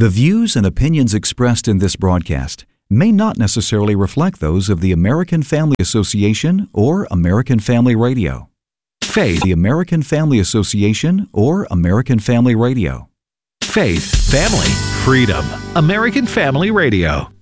The views and opinions expressed in this broadcast may not necessarily reflect those of the American Family Association or American Family Radio. Faith, the American Family Association or American Family Radio. Faith, family, freedom. American Family Radio.